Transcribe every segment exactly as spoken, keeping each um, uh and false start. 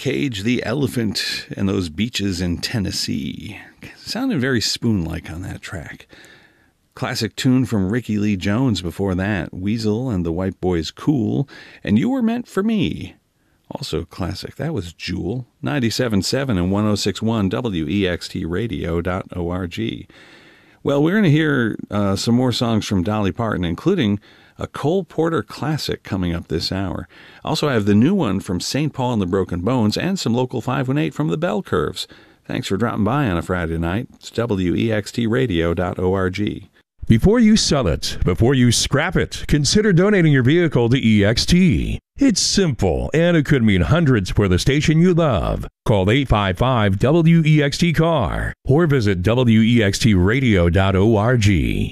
Cage the Elephant and those beaches in Tennessee. Sounded very Spoon-like on that track. Classic tune from Ricky Lee Jones before that, Weasel and the White Boys Cool, and You Were Meant for Me. Also classic, that was Jewel, ninety-seven point seven and one oh six point one W E X T radio dot org. Well, we're going to hear uh, some more songs from Dolly Parton, including a Cole Porter classic coming up this hour. Also, I have the new one from Saint Paul and the Broken Bones and some local five one eight from the Bell Curves. Thanks for dropping by on a Friday night. It's W E X T radio dot org. Before you sell it, before you scrap it, consider donating your vehicle to E X T. It's simple, and it could mean hundreds for the station you love. Call eight five five W E X T C A R or visit W E X T radio dot org.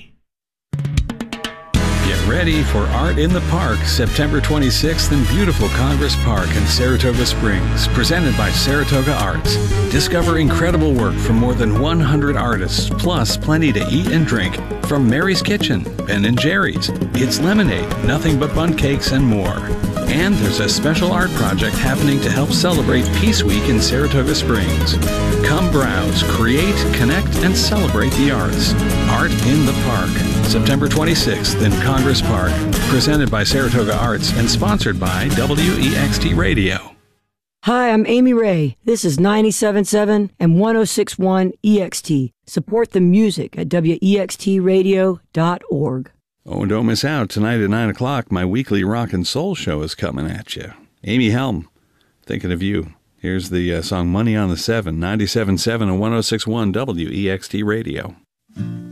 Get ready for Art in the Park, September twenty-sixth in beautiful Congress Park in Saratoga Springs, presented by Saratoga Arts. Discover incredible work from more than one hundred artists, plus plenty to eat and drink from Mary's Kitchen, Ben and Jerry's, It's Lemonade, Nothing But Bun Cakes, and more. And there's a special art project happening to help celebrate Peace Week in Saratoga Springs. Come browse, create, connect, and celebrate the arts. Art in the Park, September twenty-sixth in Congress Park, presented by Saratoga Arts and sponsored by W E X T Radio. Hi, I'm Amy Ray. This is ninety-seven point seven and one oh six point one E X T. Support the music at W E X T radio dot org. Oh, and don't miss out. Tonight at nine o'clock, my weekly rock and soul show is coming at you. Amy Helm, thinking of you. Here's the uh, song Money on the Seven, ninety-seven point seven and one oh six point one W E X T Radio.